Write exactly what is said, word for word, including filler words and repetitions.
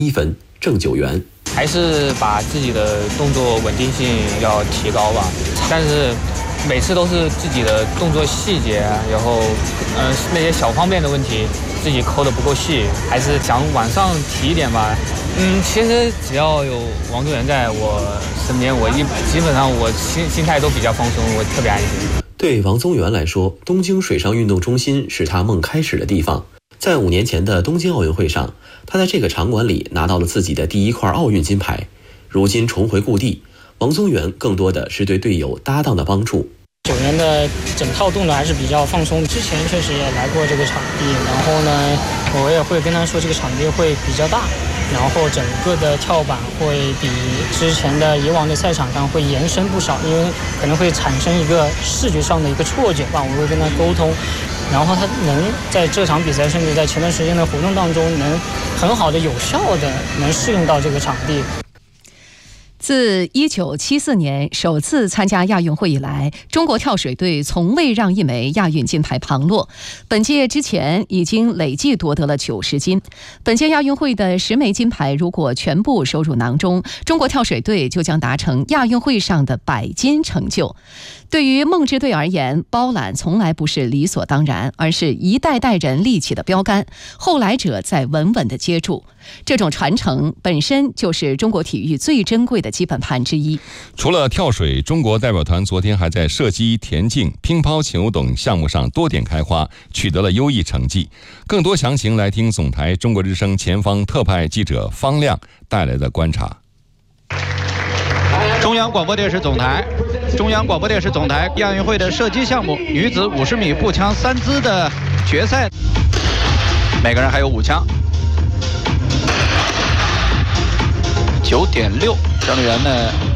一分，挣九元。 还是把自己的动作稳定性要提高吧，但是每次都是自己的动作细节，然后呃那些小方面的问题自己抠得不够细，还是想往上提一点吧。嗯，其实只要有王宗源在我身边，我一基本上我心心态都比较放松，我特别安心。 对王宗源来说，东京水上运动中心是他梦开始的地方。在五年前的东京奥运会上，他在这个场馆里拿到了自己的第一块奥运金牌。如今重回故地，王宗源更多的是对队友搭档的帮助。 九元的整套动作还是比较放松，之前确实也来过这个场地，然后呢，我也会跟他说这个场地会比较大，然后整个的跳板会比之前的以往的赛场上会延伸不少，因为可能会产生一个视觉上的一个错觉吧，我会跟他沟通。然后他能在这场比赛，甚至在前段时间的活动当中，能很好的、有效的能适应到这个场地。 自一九七四年首次参加亚运会以来，中国跳水队从未让一枚亚运金牌旁落。本届之前已经累计夺得了九十金。本届亚运会的十枚金牌如果全部收入囊中，中国跳水队就将达成亚运会上的百金成就。对于梦之队而言，包揽从来不是理所当然，而是一代代人立起的标杆，后来者在稳稳地接住。这种传承本身就是中国体育最珍贵的基本盘之一。 除了跳水，中国代表团昨天还在射击、田径、乒乓球等项目上多点开花，取得了优异成绩。更多详情来听总台中国之声前方特派记者方亮带来的观察。 中央广播电视总台，中央广播电视总台亚运会的射击项目女子五十米步枪三姿的决赛，每个人还有五枪。九点六，张丽媛呢